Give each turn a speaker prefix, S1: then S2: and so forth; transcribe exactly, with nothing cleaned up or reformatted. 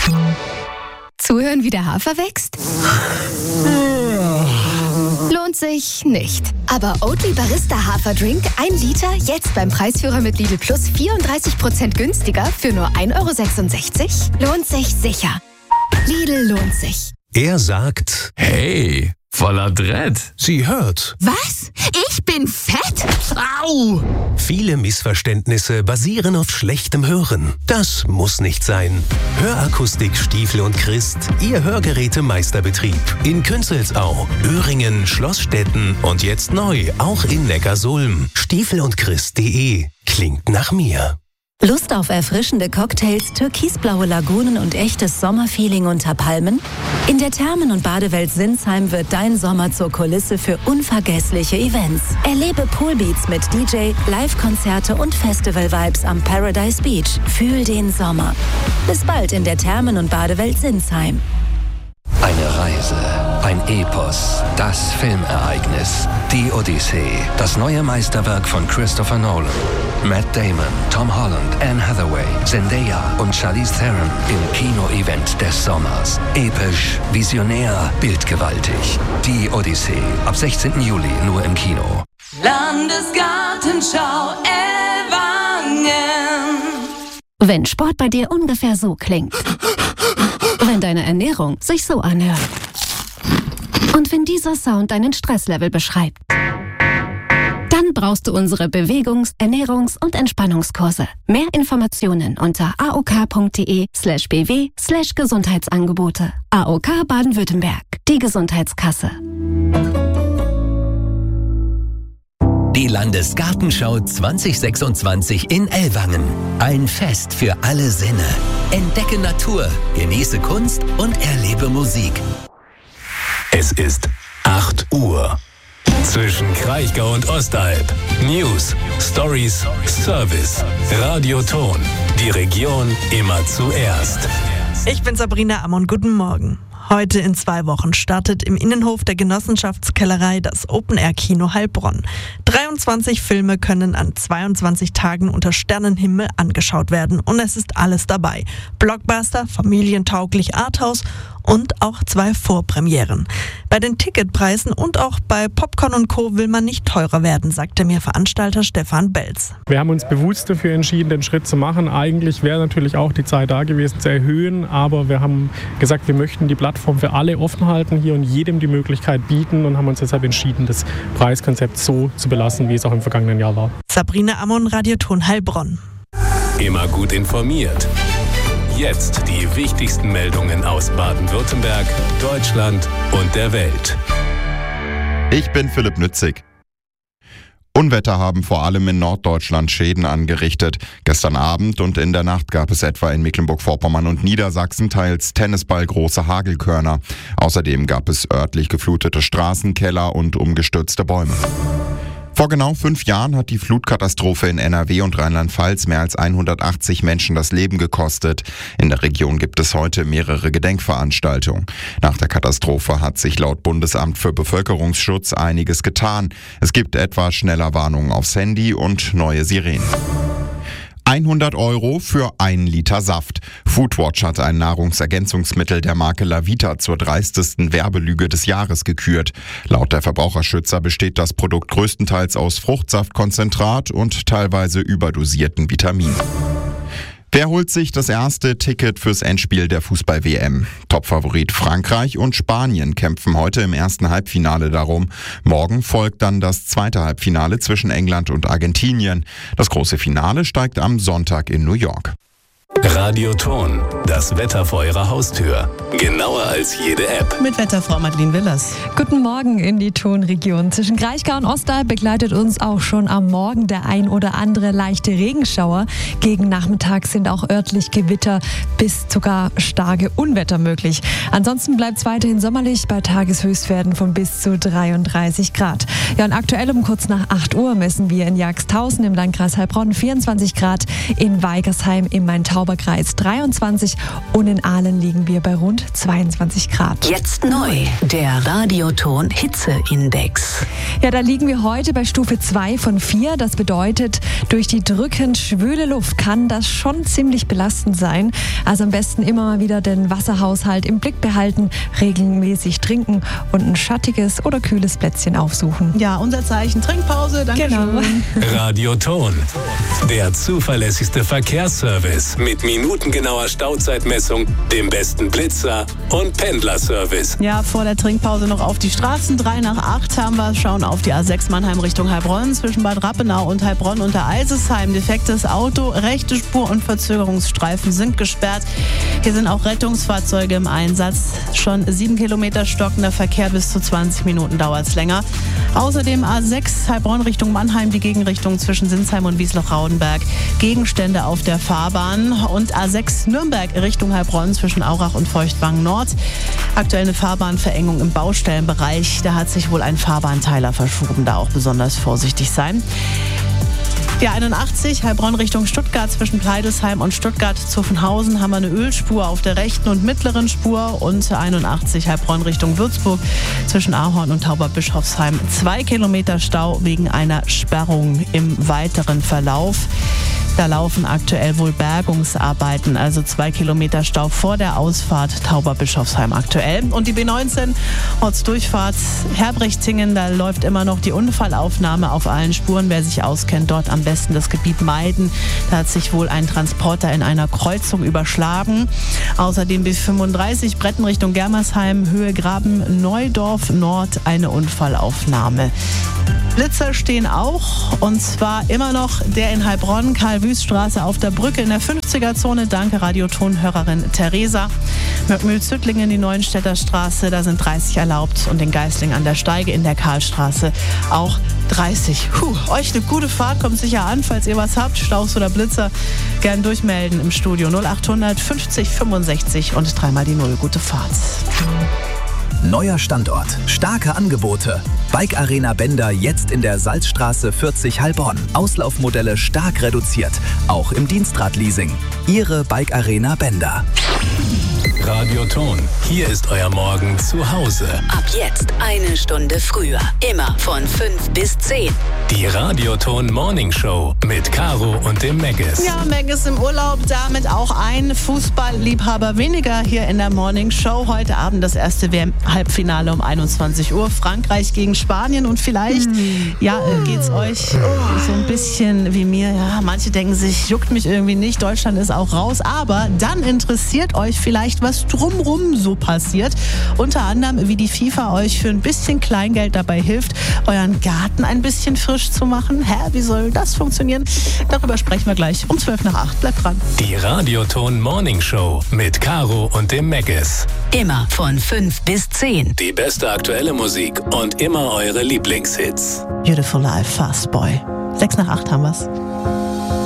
S1: Zuhören, wie der Hafer wächst? Lohnt sich nicht. Aber Oatly Barista Haferdrink, ein Liter, jetzt beim Preisführer mit Lidl Plus vierunddreißig Prozent günstiger für nur ein Euro sechsundsechzig? Lohnt sich sicher. Lidl lohnt sich.
S2: Er sagt,
S3: hey, voller Dread.
S2: Sie hört.
S1: Was? Ich bin fett? Au!
S2: Viele Missverständnisse basieren auf schlechtem Hören. Das muss nicht sein. Hörakustik Stiefel und Christ, Ihr Hörgerätemeisterbetrieb. In Künzelsau, Öhringen, Schlossstetten und jetzt neu auch in Neckarsulm. Stiefel und Christ punkt de. Klingt nach mir.
S4: Lust auf erfrischende Cocktails, türkisblaue Lagunen und echtes Sommerfeeling unter Palmen? In der Thermen- und Badewelt Sinsheim wird dein Sommer zur Kulisse für unvergessliche Events. Erlebe Poolbeats mit D J, Live-Konzerte und Festival-Vibes am Paradise Beach. Fühl den Sommer. Bis bald in der Thermen- und Badewelt Sinsheim.
S5: Eine Reise, ein Epos, das Filmereignis, die Odyssee, das neue Meisterwerk von Christopher Nolan. Matt Damon, Tom Holland, Anne Hathaway, Zendaya und Charlize Theron im Kino-Event des Sommers. Episch, visionär, bildgewaltig. Die Odyssee, ab sechzehnten Juli nur im Kino.
S6: Landesgartenschau Ellwangen.
S4: Wenn Sport bei dir ungefähr so klingt. Wenn deine Ernährung sich so anhört. Und wenn dieser Sound deinen Stresslevel beschreibt. Dann brauchst du unsere Bewegungs-, Ernährungs- und Entspannungskurse. Mehr Informationen unter aok.de slash bw slash Gesundheitsangebote. A O K Baden-Württemberg, die Gesundheitskasse.
S2: Die Landesgartenschau zwanzig sechsundzwanzig in Ellwangen. Ein Fest für alle Sinne. Entdecke Natur, genieße Kunst und erlebe Musik. Es ist acht Uhr. Zwischen Kraichgau und Ostalb. News, Stories, Service. Radioton. Die Region immer zuerst.
S7: Ich bin Sabrina Ammon. Guten Morgen. Heute in zwei Wochen startet im Innenhof der Genossenschaftskellerei das Open-Air-Kino Heilbronn. dreiundzwanzig Filme können an zweiundzwanzig Tagen unter Sternenhimmel angeschaut werden und es ist alles dabei. Blockbuster, familientauglich Arthouse und auch zwei Vorpremieren. Bei den Ticketpreisen und auch bei Popcorn und Co. will man nicht teurer werden, sagte mir Veranstalter Stefan Belz.
S8: Wir haben uns bewusst dafür entschieden, den Schritt zu machen. Eigentlich wäre natürlich auch die Zeit da gewesen, zu erhöhen, aber wir haben gesagt, wir möchten die Plattform für alle offen halten hier und jedem die Möglichkeit bieten und haben uns deshalb entschieden, das Preiskonzept so zu belassen, wie es auch im vergangenen Jahr war.
S7: Sabrina Ammon, Radioton Heilbronn.
S2: Immer gut informiert. Jetzt die wichtigsten Meldungen aus Baden-Württemberg, Deutschland und der Welt.
S9: Ich bin Philipp Nützig. Unwetter haben vor allem in Norddeutschland Schäden angerichtet. Gestern Abend und in der Nacht gab es etwa in Mecklenburg-Vorpommern und Niedersachsen teils tennisballgroße Hagelkörner. Außerdem gab es örtlich geflutete Straßen, Keller und umgestürzte Bäume. Vor genau fünf Jahren hat die Flutkatastrophe in N R W und Rheinland-Pfalz mehr als hundertachtzig Menschen das Leben gekostet. In der Region gibt es heute mehrere Gedenkveranstaltungen. Nach der Katastrophe hat sich laut Bundesamt für Bevölkerungsschutz einiges getan. Es gibt etwa Schnellerwarnungen aufs Handy und neue Sirenen. hundert Euro für einen Liter Saft. Foodwatch hat ein Nahrungsergänzungsmittel der Marke Lavita zur dreistesten Werbelüge des Jahres gekürt. Laut der Verbraucherschützer besteht das Produkt größtenteils aus Fruchtsaftkonzentrat und teilweise überdosierten Vitaminen. Wer holt sich das erste Ticket fürs Endspiel der Fußball-W M? Topfavorit Frankreich und Spanien kämpfen heute im ersten Halbfinale darum. Morgen folgt dann das zweite Halbfinale zwischen England und Argentinien. Das große Finale steigt am Sonntag in New York.
S2: Radioton, das Wetter vor Ihrer Haustür. Genauer als jede App.
S7: Mit Wetterfrau Madeleine Willers.
S10: Guten Morgen in die Tonregion. Zwischen Kraichgau und Ostalb begleitet uns auch schon am Morgen der ein oder andere leichte Regenschauer. Gegen Nachmittag sind auch örtlich Gewitter bis sogar starke Unwetter möglich. Ansonsten bleibt es weiterhin sommerlich bei Tageshöchstwerten von bis zu dreiunddreißig Grad. Ja, und aktuell um kurz nach acht Uhr messen wir in Jagdshausen im Landkreis Heilbronn vierundzwanzig Grad, in Weigersheim im Main-Taunus Tauberkreis dreiundzwanzig und in Aalen liegen wir bei rund zweiundzwanzig Grad.
S11: Jetzt neu, der Radioton Hitzeindex.
S10: Ja, da liegen wir heute bei Stufe zwei von vier. Das bedeutet, durch die drückend schwüle Luft kann das schon ziemlich belastend sein. Also am besten immer mal wieder den Wasserhaushalt im Blick behalten, regelmäßig trinken und ein schattiges oder kühles Plätzchen aufsuchen.
S7: Ja, unser Zeichen Trinkpause, danke
S10: Genau.
S7: schön.
S2: Radioton, der zuverlässigste Verkehrsservice mit minutengenauer Stauzeitmessung, dem besten Blitzer und Pendlerservice.
S7: Ja, vor der Trinkpause noch auf die Straßen. Drei nach acht haben wir, schauen auf die A sechs Mannheim Richtung Heilbronn, zwischen Bad Rappenau und Heilbronn unter Eisesheim. Defektes Auto, rechte Spur und Verzögerungsstreifen sind gesperrt. Hier sind auch Rettungsfahrzeuge im Einsatz. Schon sieben Kilometer stockender Verkehr, bis zu zwanzig Minuten dauert es länger. Außerdem A sechs Heilbronn Richtung Mannheim, die Gegenrichtung zwischen Sinsheim und Wiesloch-Raudenberg. Gegenstände auf der Fahrbahn. Und A sechs Nürnberg Richtung Heilbronn zwischen Aurach und Feuchtwangen Nord. Aktuell eine Fahrbahnverengung im Baustellenbereich. Da hat sich wohl ein Fahrbahnteiler verschoben. Da auch besonders vorsichtig sein. Die einundachtzig, Heilbronn Richtung Stuttgart, zwischen Pleidelsheim und Stuttgart-Zuffenhausen haben wir eine Ölspur auf der rechten und mittleren Spur. Und einundachtzig, Heilbronn Richtung Würzburg, zwischen Ahorn und Tauberbischofsheim. Zwei Kilometer Stau wegen einer Sperrung im weiteren Verlauf. Da laufen aktuell wohl Bergungsarbeiten, also zwei Kilometer Stau vor der Ausfahrt Tauberbischofsheim aktuell. Und die B neunzehn, Ortsdurchfahrt Herbrechtingen, da läuft immer noch die Unfallaufnahme auf allen Spuren. Wer sich auskennt, dort am besten das Gebiet meiden. Da hat sich wohl ein Transporter in einer Kreuzung überschlagen. Außerdem B fünfunddreißig, Bretten Richtung Germersheim, Höhe Graben Neudorf Nord, eine Unfallaufnahme. Blitzer stehen auch, und zwar immer noch der in Heilbronn, Karl-Wüst-Straße auf der Brücke in der fünfziger-Zone. Danke, Radiotonhörerin Theresa. Möckmühl-Züttlingen, die Neuenstädter Straße, da sind dreißig erlaubt. Und den Geisling an der Steige in der Karlstraße auch dreißig. Puh, euch eine gute Fahrt, kommt sicher an. Falls ihr was habt, Staus oder Blitzer, gern durchmelden im Studio null achthundert fünfzig fünfundsechzig und dreimal die Null. Gute Fahrt.
S12: Neuer Standort, starke Angebote. Bike Arena Bender jetzt in der Salzstraße vierzig Heilbronn. Auslaufmodelle stark reduziert, auch im Dienstradleasing. Ihre Bike Arena Bender.
S2: Radioton, hier ist euer Morgen zu Hause.
S11: Ab jetzt eine Stunde früher. Immer von fünf bis zehn.
S2: Die Radioton Morning Show mit Caro und dem Megges.
S7: Ja, Megges im Urlaub, damit auch ein Fußballliebhaber weniger hier in der Morning Show. Heute Abend das erste W M-Halbfinale um einundzwanzig Uhr. Frankreich gegen Spanien, und vielleicht, mm. ja, geht's euch so ein bisschen wie mir. Ja, manche denken sich, juckt mich irgendwie nicht, Deutschland ist auch raus. Aber dann interessiert euch vielleicht, was drumrum so passiert. Unter anderem, wie die FIFA euch für ein bisschen Kleingeld dabei hilft, euren Garten ein bisschen frisch zu machen. Hä, wie soll das funktionieren? Darüber sprechen wir gleich um zwölf nach acht. Bleibt dran.
S2: Die Radioton Morning Show mit Caro und dem Megges.
S11: Immer von fünf bis zehn.
S2: Die beste aktuelle Musik und immer eure Lieblingshits.
S7: Beautiful Life, Fast Boy. sechs nach acht haben wir's.